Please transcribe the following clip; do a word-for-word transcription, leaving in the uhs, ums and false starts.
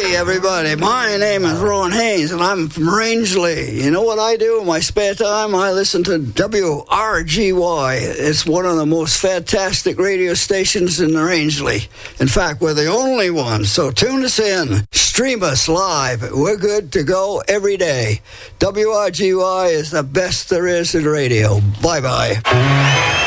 Howdy, everybody. My name is Ron Haynes, and I'm from Rangeley. You know what I do in my spare time? I listen to W R G Y. It's one of the most fantastic radio stations in Rangeley. In fact, we're the only one, so tune us in. Stream us live. We're good to go every day. W R G Y is the best there is in radio. Bye-bye.